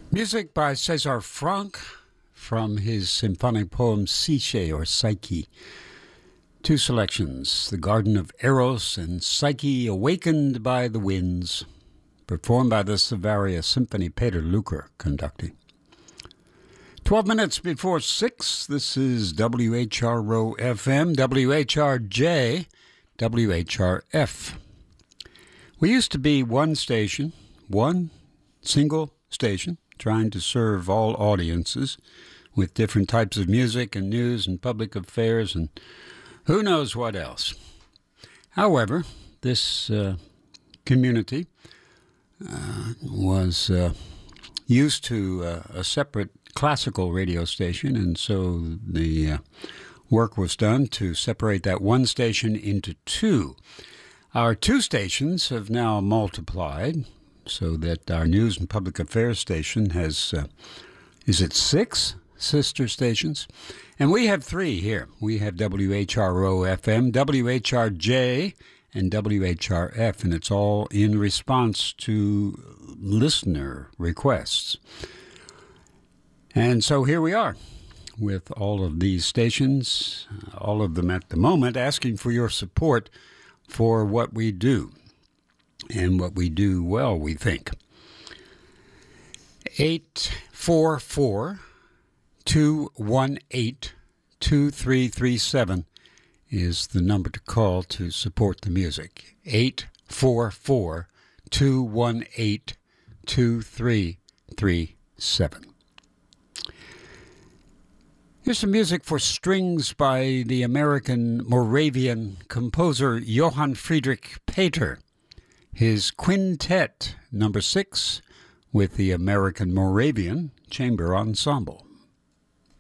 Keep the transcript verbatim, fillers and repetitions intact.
Music by César Franck from his symphonic poem Psyche or Psyche. Two selections, The Garden of Eros and Psyche Awakened by the Winds, performed by the Savaria Symphony, Peter Luker conducting. Twelve minutes before six, this is W H R O F M, W H R J, W H R F. We used to be one station, one single station, trying to serve all audiences with different types of music and news and public affairs and who knows what else. However, this uh, community uh, was uh, used to uh, a separate classical radio station, and so the uh, work was done to separate that one station into two. Our two stations have now multiplied, so that our news and public affairs station has, uh, is it six sister stations? And we have three here. We have W H R O F M, W H R J, and W H R F, and it's all in response to listener requests. And so here we are with all of these stations, all of them at the moment, asking for your support for what we do. And what we do well, we think. eight four four, two one eight, two three three seven is the number to call to support the music. eight four four, two one eight, two three three seven. Here's some music for strings by the American Moravian composer Johann Friedrich Peter. His Quintet number six with the American Moravian Chamber Ensemble.